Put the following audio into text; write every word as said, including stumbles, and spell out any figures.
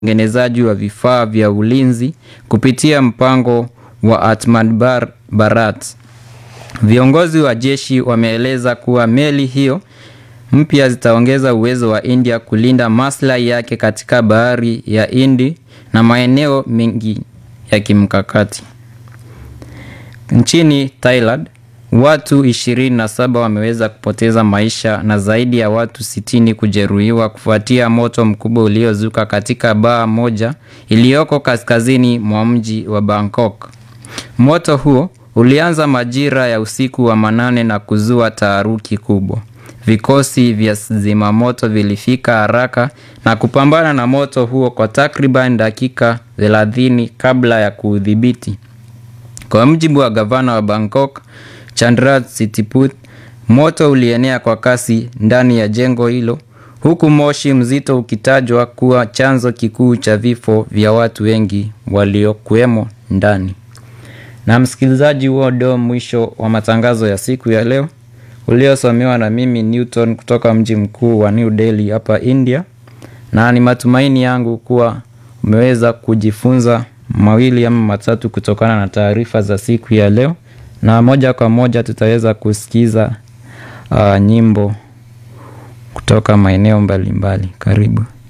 utengenezaji wa vifaa vya ulinzi kupitia mpango wa Atman Bharat. Viongozi wa jeshi wameeleza kuwa meli hiyo mpya zitaongeza uwezo wa India kulinda maslahi yake katika bahari ya Hindi na maeneo mengi ya kimkakati. Nchini Thailand, watu ishirini na saba wameweza kupoteza maisha na zaidi ya watu sitini kujeruhiwa kufuatia moto mkubwa uliozuka katika baa moja iliyoko kaskazini mwa mji wa Bangkok. Moto huo ulianza majira ya usiku wa manane na kuzua taharuki kubwa. Vikosi vya zimamoto vilifika haraka na kupambana na moto huo kwa takriban dakika thelathini kabla ya kuudhibiti. Kwa mujibu wa gavana wa Bangkok, Chandrat Sitiput, moto ulienea kwa kasi ndani ya jengo hilo, huku moshi mzito ukitajwa kuwa chanzo kikuu cha vifo vya watu wengi waliokuwemo ndani. Na msikilizaji, huo ndio mwisho wa matangazo ya siku ya leo, uliosomewa na mimi Newton kutoka mji mkuu wa New Delhi hapa India. Na ni matumaini yangu kuwa umeweza kujifunza mawili ama matatu kutokana na taarifa za siku ya leo. Na moja kwa moja tutaweza kusikiza uh, nyimbo kutoka maeneo mbalimbali. Karibu.